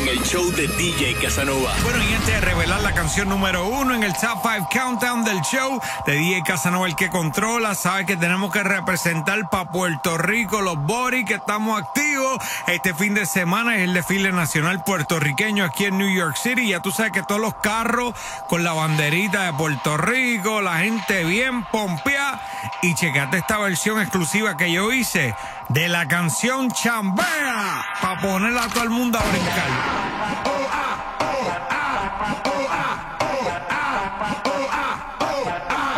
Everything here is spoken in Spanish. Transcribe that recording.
el show de DJ Casanova. Bueno, y antes de revelar la canción número 1 en el Top 5 Countdown del show de DJ Casanova, el que controla, sabe que tenemos que representar para Puerto Rico, los Boris, que estamos activos. Este fin de semana es el desfile nacional puertorriqueño aquí en New York City. Ya tú sabes que todos los carros con la banderita de Puerto Rico, la gente bien pompeada. Y checate esta versión exclusiva que yo hice de la canción Chambea, para ponerla a todo el mundo a brincar.